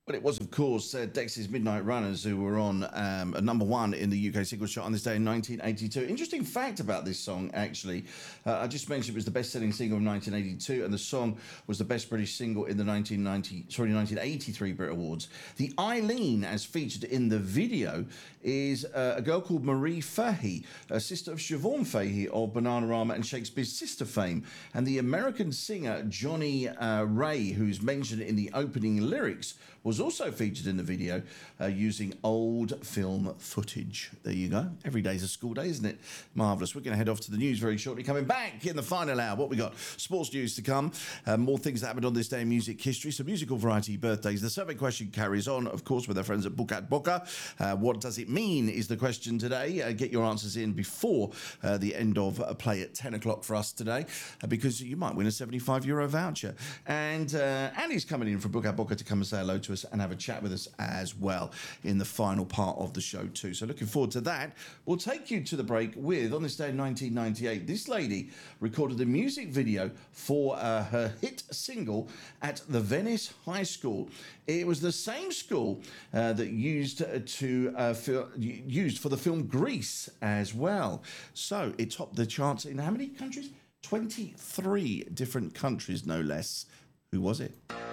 Well, it was, of course, Dexys Midnight Runners who were on a number one in the UK singles chart on this day in 1982. Interesting fact about this song, actually. I just mentioned it was the best-selling single of 1982, and the song was the best British single in the 1983 Brit Awards. The Eileen, as featured in the video, is a girl called Marie Fahey, a sister of Siobhan Fahey of Bananarama and Shakespeare's Sister fame. And the American singer Johnny Ray, who's mentioned in the opening lyrics, was also featured in the video using old film footage. There you go. Every day's a school day, isn't it? Marvellous. We're going to head off to the news very shortly. Coming back in the final hour, what we got? Sports news to come. More things that happened on this day in music history. Some musical variety birthdays. The survey question carries on, of course, with our friends at Book. What does it mean is the question today. Get your answers in before the end of play at 10 o'clock for us today, because you might win a €75 voucher. And Annie's coming in from Book to come and say hello to us and have a chat with us as well in the final part of the show too. So looking forward to that. We'll take you to the break with, on this day in 1998, this lady recorded a music video for her hit single at the Venice High School. It was the same school that used for the film Grease as well. So it topped the charts in how many countries? 23 different countries, no less. Who was it?